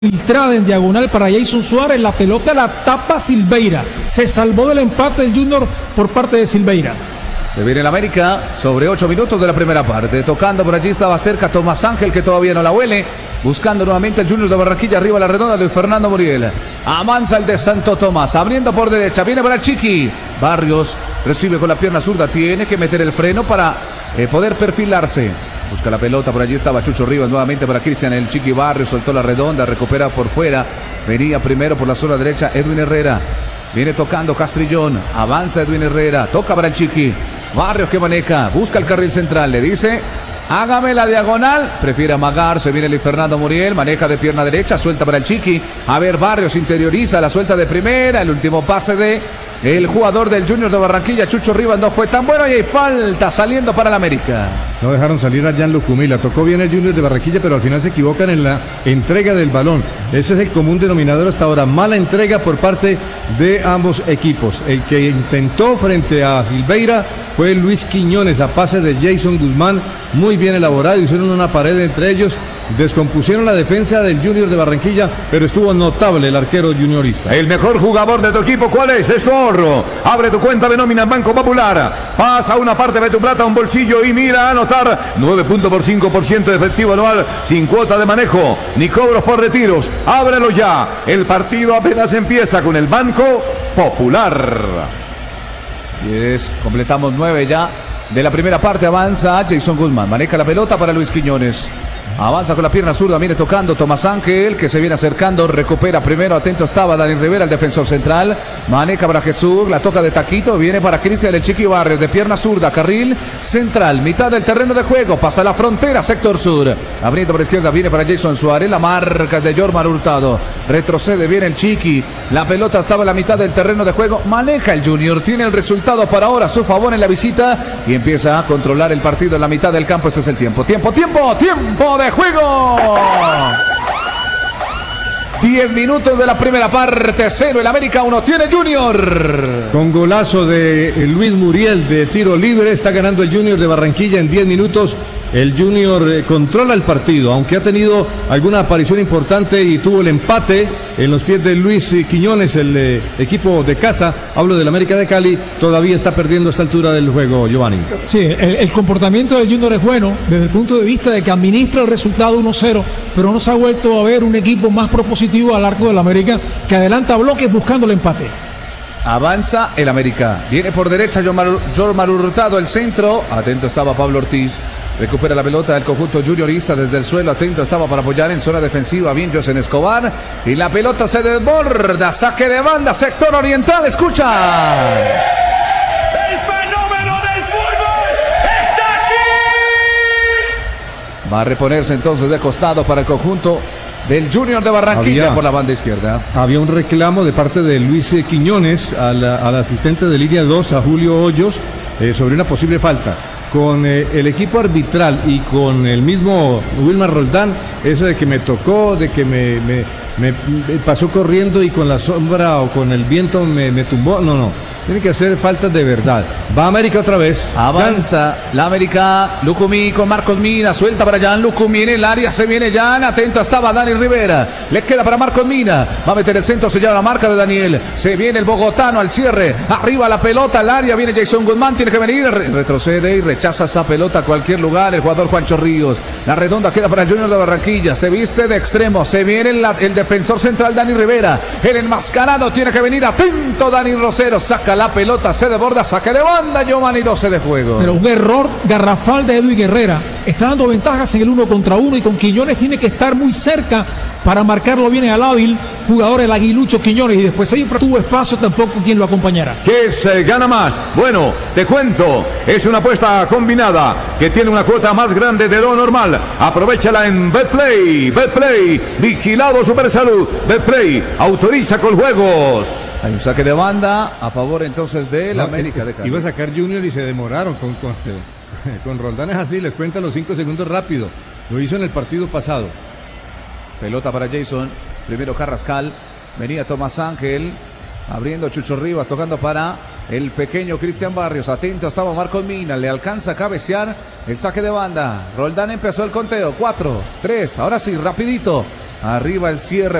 Filtrada en diagonal para Jason Suárez, la pelota la tapa Silveira. Se salvó del empate del Junior por parte de Silveira. Se viene el América sobre 8 minutos de la primera parte. Tocando por allí estaba cerca Tomás Ángel, que todavía no la huele. Buscando nuevamente el Junior de Barranquilla, arriba a la redonda, Luis Fernando Muriel. Avanza el de Santo Tomás, abriendo por derecha, viene para Chiqui. Barrios recibe con la pierna zurda, tiene que meter el freno para poder perfilarse. Busca la pelota, por allí estaba Chucho Rivas nuevamente para Cristian, el Chiqui Barrios, soltó la redonda, recupera por fuera. Venía primero por la zona derecha Edwin Herrera. Viene tocando Castrillón, avanza Edwin Herrera, toca para el Chiqui. Barrios que maneja, busca el carril central, le dice: hágame la diagonal, prefiere amagar, se viene el Fernando Muriel, maneja de pierna derecha, suelta para el Chiqui. A ver, Barrios interioriza la suelta de primera, el último pase de el jugador del Junior de Barranquilla, Chucho Rivas, no fue tan bueno y hay falta saliendo para el América. No dejaron salir a Jan Lucumí, la tocó bien el Junior de Barranquilla, pero al final se equivocan en la entrega del balón. Ese es el común denominador hasta ahora, mala entrega por parte de ambos equipos. El que intentó frente a Silveira fue Luis Quiñones, a pase de Jason Guzmán, muy bien elaborado, hicieron una pared entre ellos. Descompusieron la defensa del Junior de Barranquilla, pero estuvo notable el arquero juniorista. El mejor jugador de tu equipo, ¿cuál es? Es tu ahorro. Abre tu cuenta de nómina en Banco Popular. Pasa una parte de tu plata a un bolsillo y mira a anotar 9.5% de efectivo anual sin cuota de manejo ni cobros por retiros. Ábrelo ya. El partido apenas empieza con el Banco Popular. Completamos 9 ya de la primera parte. Avanza Jason Guzmán, maneja la pelota para Luis Quiñones. Avanza con la pierna zurda, viene tocando Tomás Ángel, que se viene acercando, recupera primero, atento estaba Daniel Rivera, el defensor central, maneja para Jesús, la toca de taquito, viene para Cristian el Chiqui Barrios, de pierna zurda, carril central, mitad del terreno de juego, pasa la frontera, sector sur, abriendo por la izquierda, viene para Jason Suárez, la marca de Jormar Hurtado, retrocede, viene el Chiqui, la pelota estaba en la mitad del terreno de juego, maneja el Junior, tiene el resultado para ahora a su favor en la visita y empieza a controlar el partido en la mitad del campo. Este es el tiempo de juego. 10 minutos de la primera parte, 0 el América, 1 tiene Junior. Con golazo de Luis Muriel de tiro libre, está ganando el Junior de Barranquilla en 10 minutos. El Junior controla el partido, aunque ha tenido alguna aparición importante y tuvo el empate en los pies de Luis Quiñones, el equipo de casa. Hablo del América de Cali, todavía está perdiendo a esta altura del juego, Giovanni. Sí, el comportamiento del Junior es bueno desde el punto de vista de que administra el resultado 1-0, pero no se ha vuelto a ver un equipo más propositivo al arco del América, que adelanta bloques buscando el empate. Avanza el América, viene por derecha Jormar Hurtado, el centro, atento estaba Pablo Ortiz, recupera la pelota del conjunto juniorista desde el suelo, atento estaba para apoyar en zona defensiva, bien José Escobar, y la pelota se desborda, saque de banda, sector oriental, escucha. El fenómeno del fútbol está aquí. Va a reponerse entonces de costado para el conjunto del Junior de Barranquilla por la banda izquierda. Había un reclamo de parte de Luis Quiñones al asistente de línea 2, a Julio Hoyos, sobre una posible falta. Con el equipo arbitral y con el mismo Wilmar Roldán, eso de que me tocó, de que me pasó corriendo y con la sombra o con el viento me tumbó, no. Tiene que hacer faltas de verdad. Va América otra vez. Avanza la América. Lucumí con Marcos Mina. Suelta para Jan Lucumí en el área. Se viene Jan. Atento estaba Daniel Rivera. Le queda para Marcos Mina. Va a meter el centro. Se lleva la marca de Daniel. Se viene el bogotano al cierre. Arriba la pelota al área. Viene Jason Guzmán. Tiene que venir. Retrocede y rechaza esa pelota a cualquier lugar. El jugador Juancho Ríos. La redonda queda para el Junior de Barranquilla. Se viste de extremo. Se viene el defensor central Dani Rivera. El enmascarado tiene que venir. Atento Dani Rosero. Saca la pelota, se desborda, saque de banda, Giovanni, 12 de juego. Pero un error garrafal de Edwin Herrera. Está dando ventajas en el 1 contra 1 y con Quiñones tiene que estar muy cerca para marcarlo bien al hábil jugador el aguilucho Quiñones, y después se tuvo espacio, tampoco quien lo acompañara. ¿Qué se gana más? Bueno, te cuento, es una apuesta combinada que tiene una cuota más grande de lo normal. Aprovechala en Betplay, vigilado Supersalud. Betplay, autoriza con juegos. Hay un saque de banda a favor entonces de la América de Cali. Iba a sacar Junior y se demoraron con Roldán, es así, les cuenta los 5 segundos rápido. Lo hizo en el partido pasado. Pelota para Jason, primero Carrascal, venía Tomás Ángel, abriendo Chucho Rivas, tocando para el pequeño Cristian Barrios, atento estaba Marcos Mina, le alcanza a cabecear el saque de banda. Roldán empezó el conteo, 4, 3, ahora sí, rapidito. Arriba el cierre